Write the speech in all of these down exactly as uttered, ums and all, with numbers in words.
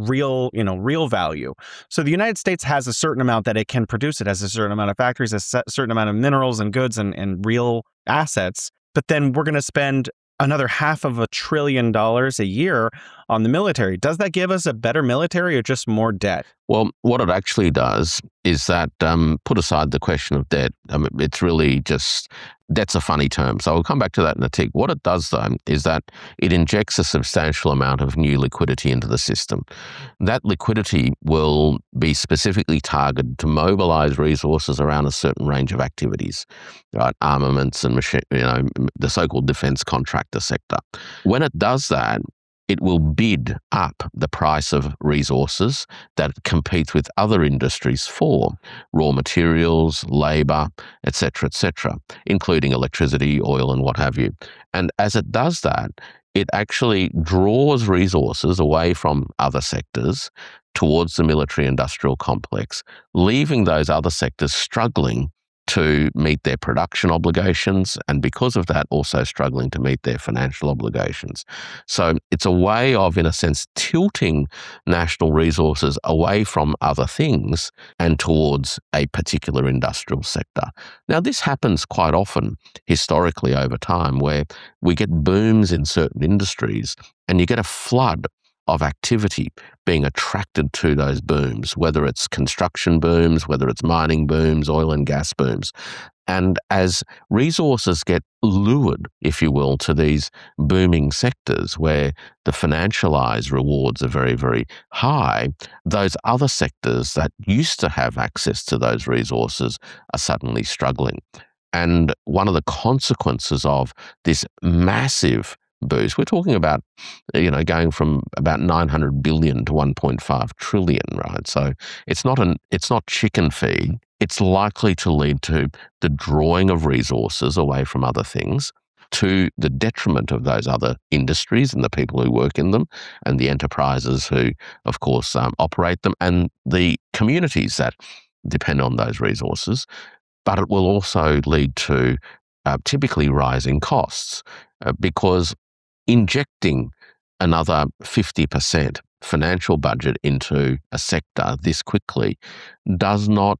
real, you know, real value. So the United States has a certain amount that it can produce. It has a certain amount of factories, a certain amount of minerals and goods and, and real assets. But then we're going to spend another half of a trillion dollars a year on the military. Does that give us a better military or just more debt? Well, what it actually does is that, um, put aside the question of debt, I mean, it's really just, debt's a funny term. So I'll come back to that in a tick. What it does, though, is that it injects a substantial amount of new liquidity into the system. That liquidity will be specifically targeted to mobilize resources around a certain range of activities, right? Armaments and machine, you know, the so-called defense contractor sector. When it does that, it will bid up the price of resources that it competes with other industries for, raw materials, labor, et cetera, et cetera, including electricity, oil, and what have you. And as it does that, it actually draws resources away from other sectors towards the military-industrial complex, leaving those other sectors struggling to meet their production obligations, and because of that, also struggling to meet their financial obligations. So it's a way of, in a sense, tilting national resources away from other things and towards a particular industrial sector. Now, this happens quite often historically over time, where we get booms in certain industries and you get a flood of activity being attracted to those booms, whether it's construction booms, whether it's mining booms, oil and gas booms. And as resources get lured, if you will, to these booming sectors where the financialized rewards are very, very high, those other sectors that used to have access to those resources are suddenly struggling. And one of the consequences of this massive boost, we're talking about, you know, going from about nine hundred billion to one point five trillion, right? So it's not an it's not chicken feed. It's likely to lead to the drawing of resources away from other things, to the detriment of those other industries and the people who work in them, and the enterprises who, of course, um, operate them, and the communities that depend on those resources. But it will also lead to uh, typically rising costs, uh, because injecting another fifty percent financial budget into a sector this quickly does not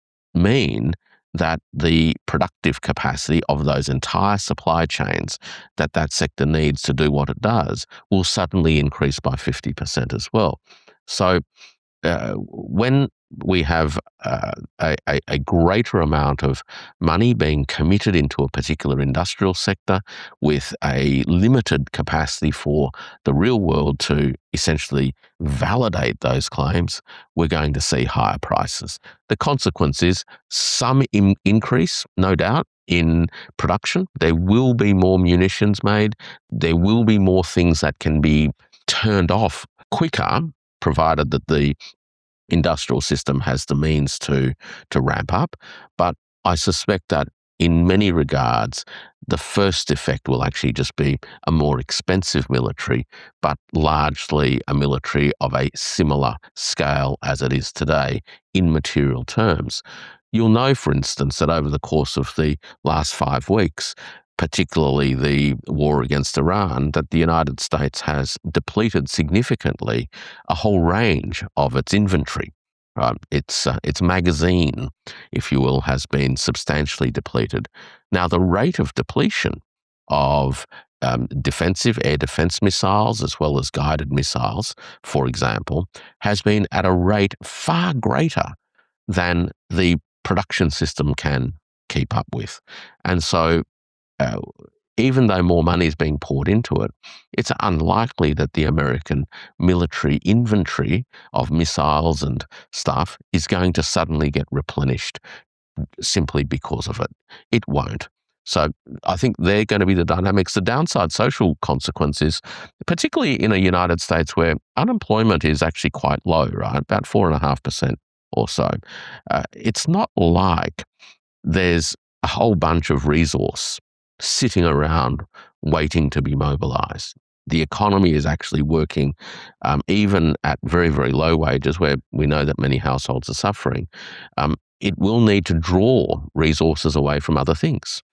mean that the productive capacity of those entire supply chains that that sector needs to do what it does will suddenly increase by fifty percent as well. So uh, when we have uh, a, a greater amount of money being committed into a particular industrial sector with a limited capacity for the real world to essentially validate those claims, we're going to see higher prices. The consequence is some in- increase, no doubt, in production. There will be more munitions made. There will be more things that can be turned off quicker, provided that the industrial system has the means to to ramp up. But I suspect that in many regards, the first effect will actually just be a more expensive military, but largely a military of a similar scale as it is today in material terms. You'll know, for instance, that over the course of the last five weeks, particularly the war against Iran, that the United States has depleted significantly a whole range of its inventory. Right? Its, uh, its magazine, if you will, has been substantially depleted. Now, the rate of depletion of um, defensive air defense missiles as well as guided missiles, for example, has been at a rate far greater than the production system can keep up with. And so Uh, even though more money is being poured into it, it's unlikely that the American military inventory of missiles and stuff is going to suddenly get replenished simply because of it. It won't. So I think they're going to be the dynamics. The downside social consequences, particularly in a United States where unemployment is actually quite low, right? About four and a half percent or so. Uh, it's not like there's a whole bunch of resource sitting around waiting to be mobilized. The economy is actually working, um, even at very, very low wages, where we know that many households are suffering. Um, it will need to draw resources away from other things.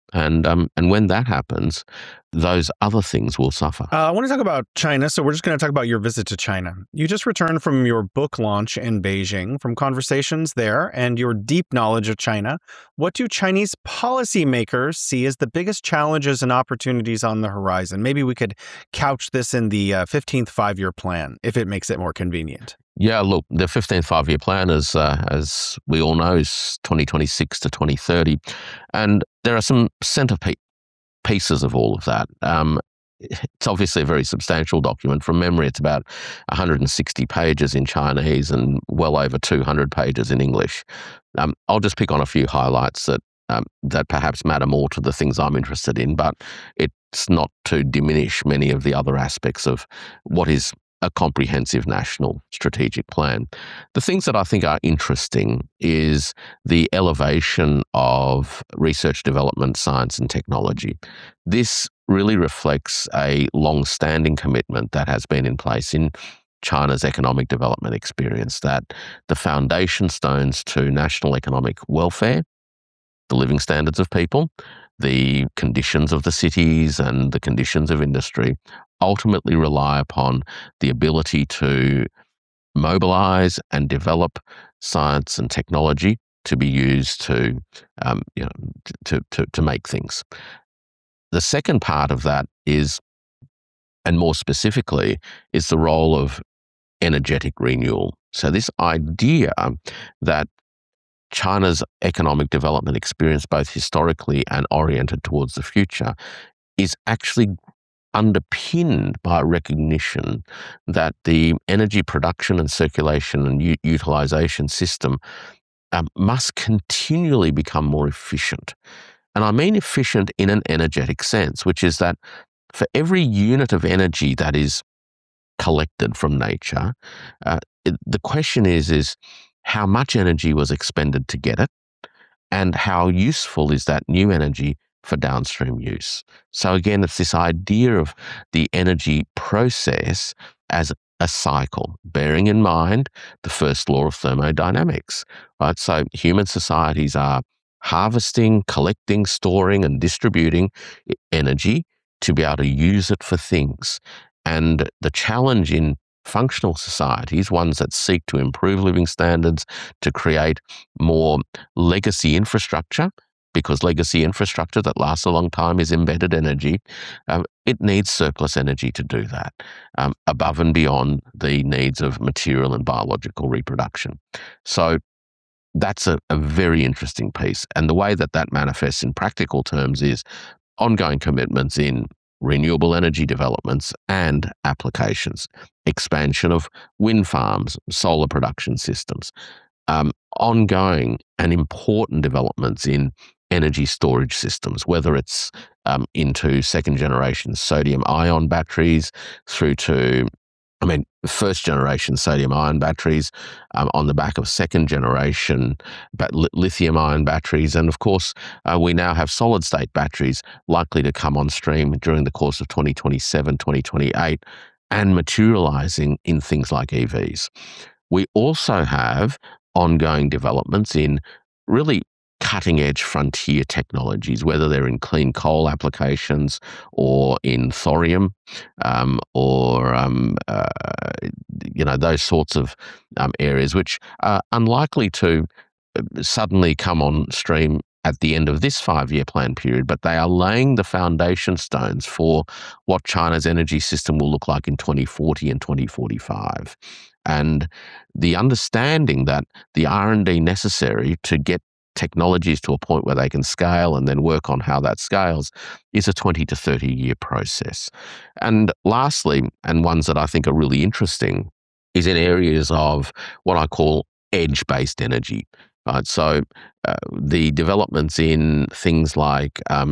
And um, and when that happens, those other things will suffer. Uh, I want to talk about China. So we're just going to talk about your visit to China. You just returned from your book launch in Beijing, from conversations there and your deep knowledge of China. What do Chinese policymakers see as the biggest challenges and opportunities on the horizon? Maybe we could couch this in the uh, fifteenth five-year plan, if it makes it more convenient. Yeah, look, the fifteenth five-year plan is, uh, as we all know, is twenty twenty-six to twenty thirty. And there are some centerpiece pieces of all of that. Um, it's obviously a very substantial document. From memory, it's about one hundred sixty pages in Chinese and well over two hundred pages in English. Um, I'll just pick on a few highlights that um, that perhaps matter more to the things I'm interested in, but it's not to diminish many of the other aspects of what is a comprehensive national strategic plan. The things that I think are interesting is the elevation of research, development, science, and technology. This really reflects a long-standing commitment that has been in place in China's economic development experience, that the foundation stones to national economic welfare, the living standards of people, the conditions of the cities and the conditions of industry, ultimately rely upon the ability to mobilize and develop science and technology to be used to, um, you know, to, to, to make things. The second part of that is, and more specifically, is the role of energetic renewal. So this idea that China's economic development experience, both historically and oriented towards the future, is actually underpinned by a recognition that the energy production and circulation and u- utilization system um, must continually become more efficient. And I mean efficient in an energetic sense, which is that for every unit of energy that is collected from nature, uh, it, the question is, is how much energy was expended to get it, and how useful is that new energy for downstream use. So again, it's this idea of the energy process as a cycle, bearing in mind the first law of thermodynamics, right? So human societies are harvesting, collecting, storing, and distributing energy to be able to use it for things. And the challenge in functional societies, ones that seek to improve living standards, to create more legacy infrastructure, because legacy infrastructure that lasts a long time is embedded energy, um, it needs surplus energy to do that, um, above and beyond the needs of material and biological reproduction. So that's a, a very interesting piece. And the way that that manifests in practical terms is ongoing commitments in renewable energy developments and applications, expansion of wind farms, solar production systems, um, ongoing and important developments in energy storage systems, whether it's um, into second generation sodium ion batteries through to, I mean, first generation sodium ion batteries um, on the back of second generation but li- lithium ion batteries. And of course, uh, we now have solid state batteries likely to come on stream during the course of twenty twenty-seven, twenty twenty-eight, and materializing in things like E Vs. We also have ongoing developments in really cutting edge frontier technologies, whether they're in clean coal applications or in thorium, um, or um, uh, you know, those sorts of um, areas, which are unlikely to suddenly come on stream at the end of this five-year plan period, but they are laying the foundation stones for what China's energy system will look like in twenty forty and twenty forty-five. And the understanding that the R and D necessary to get technologies to a point where they can scale and then work on how that scales is a twenty to thirty year process. And lastly, and ones that I think are really interesting, is in areas of what I call edge-based energy. Right? So uh, the developments in things like um,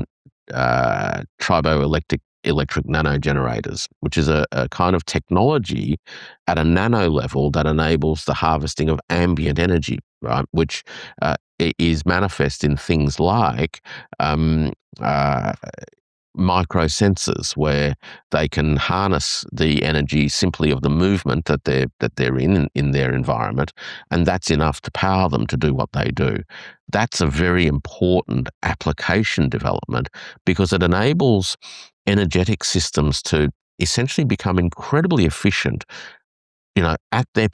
uh, triboelectric electric nanogenerators, which is a, a kind of technology at a nano level that enables the harvesting of ambient energy, right? Which uh, is manifest in things like um, uh, micro sensors where they can harness the energy simply of the movement that they're that they're in in their environment, and that's enough to power them to do what they do. That's a very important application development because it enables energetic systems to essentially become incredibly efficient, you know, at their